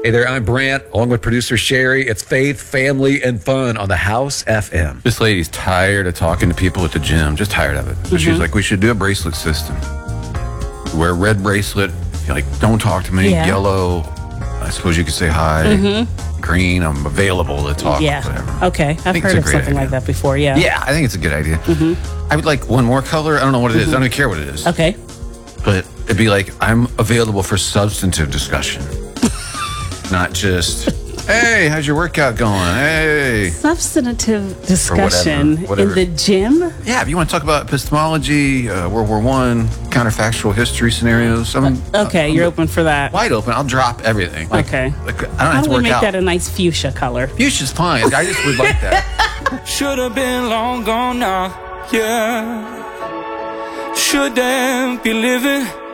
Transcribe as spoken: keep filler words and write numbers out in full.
Hey there, I'm Brant, along with producer Sherry. It's faith, family, and fun on the House F M. This lady's tired of talking to people at the gym, just tired of it. So mm-hmm. she's like, we should do a bracelet system. Wear a red bracelet, you're like, don't talk to me. Yeah. Yellow, I suppose you could say hi. Mm-hmm. Green, I'm available to talk. Yeah. Whatever. Okay. I've heard of something idea. like that before. Yeah. Yeah, I think it's a good idea. Mm-hmm. I would like one more color. I don't know what it mm-hmm. is. I don't even care what it is. Okay. But it'd be like, I'm available for substantive discussion. Not just, hey, how's your workout going? Hey. Substantive discussion whatever, whatever. in the gym? Yeah, if you want to talk about epistemology, uh, World War One, counterfactual history scenarios. I'm, uh, okay, I'm, you're I'm open for that. Wide open. I'll drop everything. Like, okay. Like, I don't How have do to we work make out. that a nice fuchsia color? Fuchsia's fine. I just would like that. Should have been long gone now, yeah. Shouldn't be living